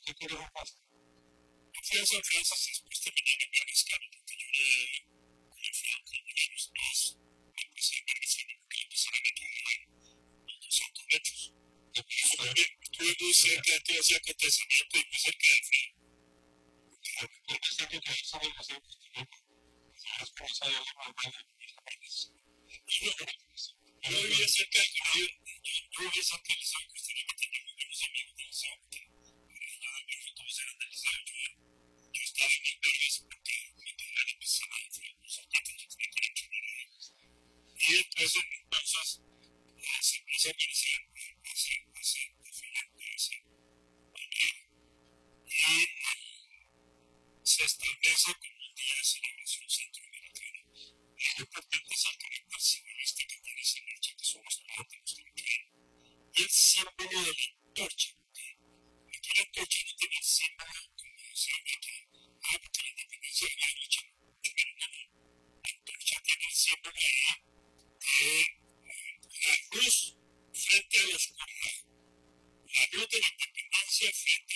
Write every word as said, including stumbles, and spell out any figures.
Fui a San Francisco después terminé en Afganistán, porque yo le como Franco en los dos, me empecé a embarazar, porque empecé a meter los doscientos metros. Estuve muy cerca de todo ese acontecimiento y muy cerca de Fran. Yo vivía cerca de yo, yo vivía cerca del liceo, que usted me tenía muy buenos amigos del liceo, porque yo de mis todos eran del liceo, yo, yo estaba en mil veces porque me tenía la piscina y fue los zapatos, yo tenía que entrenar ahí. Y después en pausas se empieza a organizar, hace, hace, diferente, hace, y se establece como un día de celebración centroamericana. Y lo importante es el carácter simbolista que tiene esa marcha, que son los plántanos que lo traen. Y el símbolo de la antorcha. Aquí la antorcha no tiene el símbolo, como decía que, ah, porque la independencia de la lucha, pero no, no. La antorcha tiene el símbolo ahí de la luz frente a la oscuridad. La luz de la independencia frente